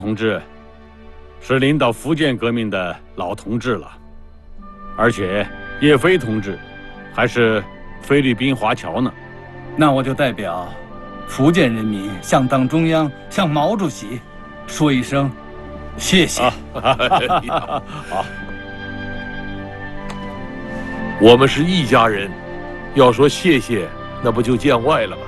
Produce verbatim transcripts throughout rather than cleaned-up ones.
同志是领导福建革命的老同志了，而且叶飞同志还是菲律宾华侨呢。 那我就代表福建人民向党中央、向毛主席说一声谢谢。 好， 我们是一家人，要说谢谢，那不就见外了吗？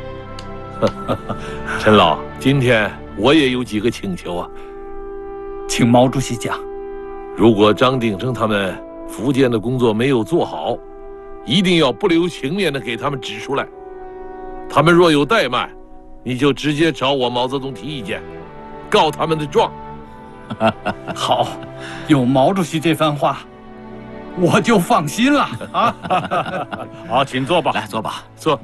陈老，今天我也有几个请求啊， 请毛主席讲。 如果张鼎生他们福建的工作没有做好，一定要不留情面的给他们指出来。他们若有怠慢，你就直接找我毛泽东提意见，告他们的状。 好，有毛主席这番话，我就放心了啊！ 好，请坐吧。 来，坐吧， 坐。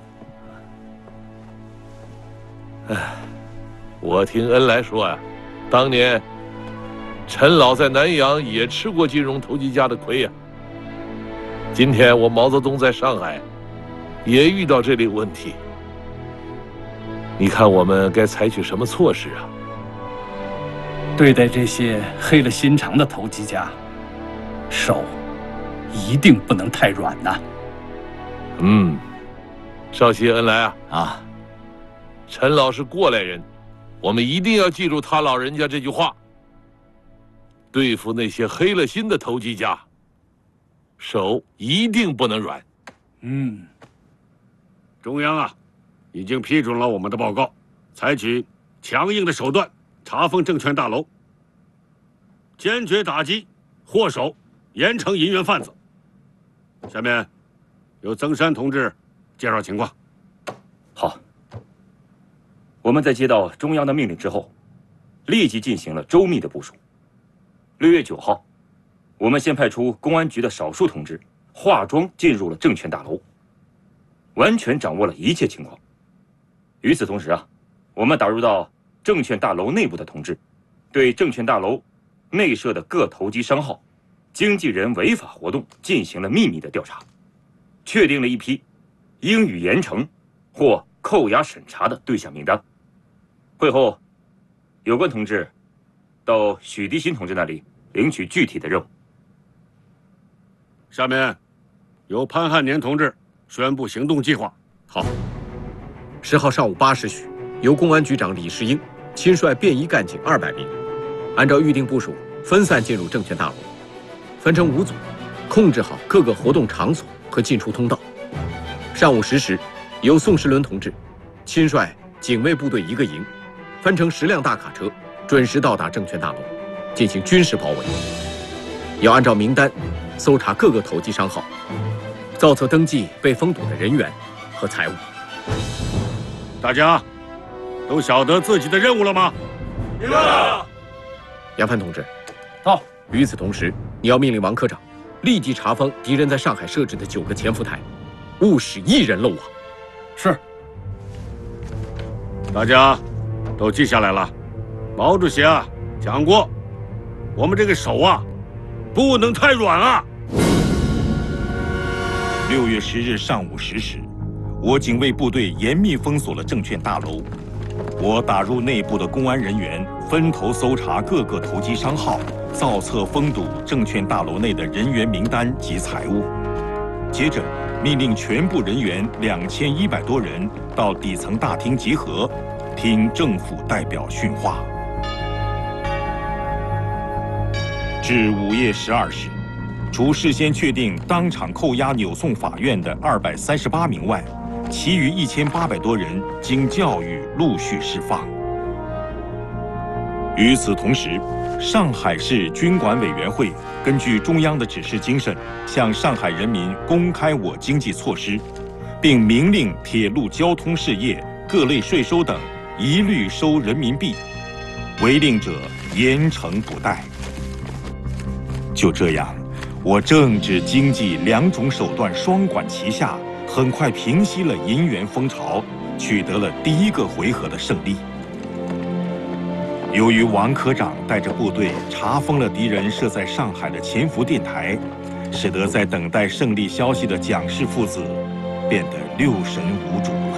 哎，我听恩来说呀、啊，当年陈老在南洋也吃过金融投机家的亏呀、啊。今天我毛泽东在上海也遇到这类问题，你看我们该采取什么措施啊？ 对待这些黑了心肠的投机家，手一定不能太软呐。 嗯，少熙恩来啊啊！ 陈老是过来人，我们一定要记住他老人家这句话：对付那些黑了心的投机家，手一定不能软。 嗯， 中央啊，已经批准了我们的报告，采取强硬的手段查封证券大楼，坚决打击祸首，严惩银元贩子。下面由曾山同志介绍情况。 好，我们在接到中央的命令之后，立即进行了周密的部署。六月九号，我们先派出公安局的少数同志化妆进入了证券大楼，完全掌握了一切情况。与此同时啊，我们打入到证券大楼内部的同志，对证券大楼内设的各投机商号、经纪人违法活动进行了秘密的调查，确定了一批应予严惩或扣押审查的对象名单。会后，有关同志到许涤新同志那里领取具体的任务。 下面由潘汉年同志宣布行动计划。 好，十号上午八时许，由公安局长李世英亲率便衣干警二百名，按照预定部署分散进入证券大楼，分成五组，控制好各个活动场所和进出通道。上午十时，由宋时轮同志亲率警卫部队一个营，分成十辆大卡车，准时到达证券大楼，进行军事包围。要按照名单搜查各个投机商号，造册登记被封堵的人员和财物。 大家都晓得自己的任务了吗？ 明白了。杨帆同志， 到。 与此同时，你要命令王科长立即查封敌人在上海设置的九个潜伏台，勿使一人漏网。 是。 大家都记下来了。毛主席啊讲过，我们这个手啊不能太软啊。 六月十日上午十时，我警卫部队严密封锁了证券大楼。我打入内部的公安人员，分头搜查各个投机商号，造册封堵证券大楼内的人员名单及财物。接着，命令全部人员两千一百多人到底层大厅集合，听政府代表训话。至午夜十二时，除事先确定当场扣押扭送法院的二百三十八名外，其余一千八百多人经教育陆续释放。与此同时，上海市军管委员会根据中央的指示精神，向上海人民公开我经济措施，并明令铁路交通事业各类税收等一律收人民币，违令者严惩不贷。就这样，我政治经济两种手段双管齐下，很快平息了银元风潮，取得了第一个回合的胜利。由于王科长带着部队查封了敌人设在上海的潜伏电台，使得在等待胜利消息的蒋氏父子变得六神无主。